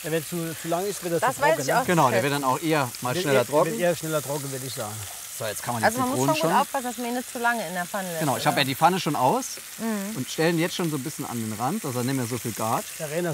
Ja, wenn es zu lang ist, wird er Das zu weiß trocken. ich Ne? auch. Genau, der wird dann auch eher mal schneller trocken. Wird eher schneller trocken, würde ich sagen. So, jetzt kann man die Also man muss Zitronen schon gut schon. aufpassen, dass man ihn nicht zu lange in der Pfanne lässt. Genau, ich habe ja die Pfanne schon aus und stellen jetzt schon so ein bisschen an den Rand, also nehmen wir so viel Gas. Der Renner